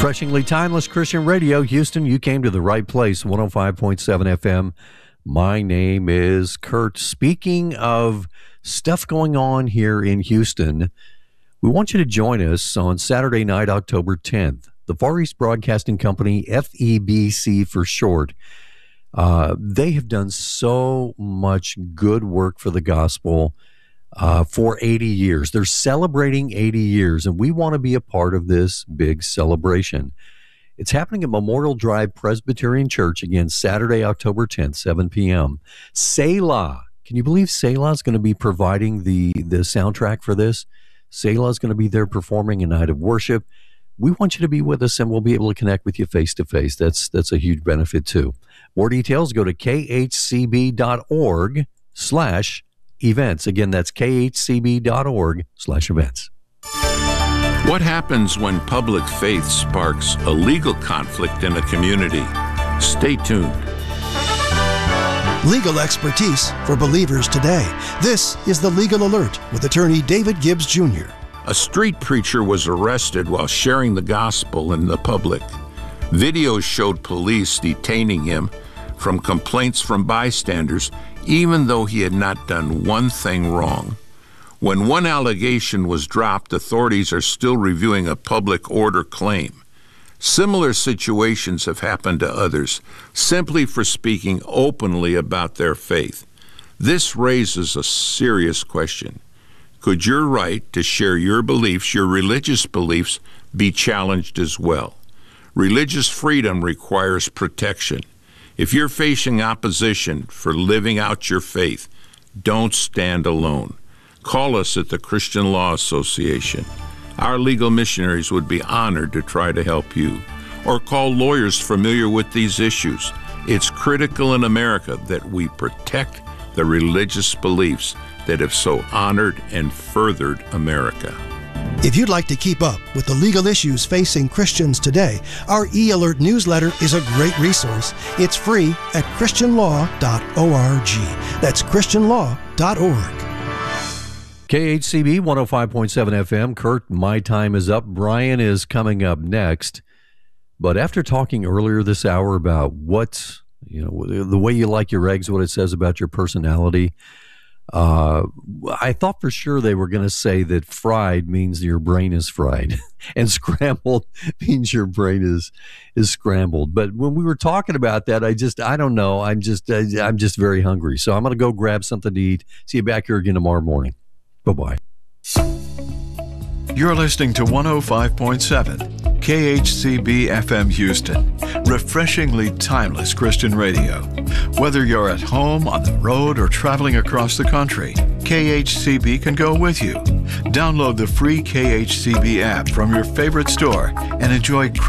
Refreshingly timeless Christian radio. Houston, you came to the right place, 105.7 FM. My name is Kurt. Speaking of stuff going on here in Houston, we want you to join us on Saturday night, October 10th. The Far East Broadcasting Company, FEBC for short, they have done so much good work for the gospel for 80 years. They're celebrating 80 years, and we want to be a part of this big celebration. It's happening at Memorial Drive Presbyterian Church, again, Saturday, October 10th, 7 p.m. Selah. Can you believe Selah is going to be providing the soundtrack for this? Selah is going to be there performing a night of worship. We want you to be with us, and we'll be able to connect with you face-to-face. That's a huge benefit, too. More details, go to khcb.org/events. Again, that's khcb.org/events. What happens when public faith sparks a legal conflict in a community? Stay tuned. Legal expertise for believers today. This is the Legal Alert with attorney David Gibbs Jr. A street preacher was arrested while sharing the gospel in the public. Videos showed police detaining him from complaints from bystanders, even though he had not done one thing wrong. When one allegation was dropped, authorities are still reviewing a public order claim. Similar situations have happened to others, simply for speaking openly about their faith. This raises a serious question. Could your right to share your beliefs, your religious beliefs, be challenged as well? Religious freedom requires protection. If you're facing opposition for living out your faith, don't stand alone. Call us at the Christian Law Association. Our legal missionaries would be honored to try to help you. Or call lawyers familiar with these issues. It's critical in America that we protect the religious beliefs that have so honored and furthered America. If you'd like to keep up with the legal issues facing Christians today, our e-alert newsletter is a great resource. It's free at christianlaw.org. That's christianlaw.org. KHCB 105.7 FM. Kurt, my time is up. Brian is coming up next. But after talking earlier this hour about what, the way you like your eggs, what it says about your personality, I thought for sure they were going to say that fried means your brain is fried and scrambled means your brain is scrambled. But when we were talking about that, I don't know. I'm just very hungry. So I'm going to go grab something to eat. See you back here again tomorrow morning. Bye-bye. You're listening to 105.7 KHCB FM Houston, refreshingly timeless Christian radio. Whether you're at home, on the road, or traveling across the country, KHCB can go with you. Download the free KHCB app from your favorite store and enjoy